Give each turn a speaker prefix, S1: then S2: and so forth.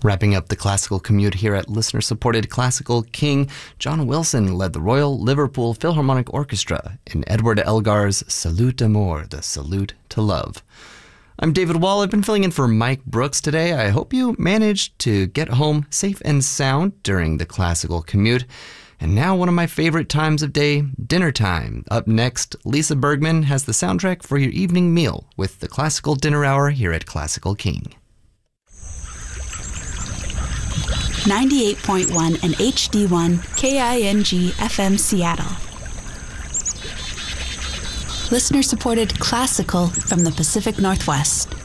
S1: Wrapping up the classical commute here at listener-supported Classical King, John Wilson led the Royal Liverpool Philharmonic Orchestra in Edward Elgar's Salute d'Amour, the Salute to Love. I'm David Wall. I've been filling in for Mike Brooks today. I hope you managed to get home safe and sound during the classical commute. And now one of my favorite times of day, dinner time. Up next, Lisa Bergman has the soundtrack for your evening meal with the Classical Dinner Hour here at Classical King.
S2: 98.1 and HD1 KING FM Seattle. Listener-supported classical from the Pacific Northwest.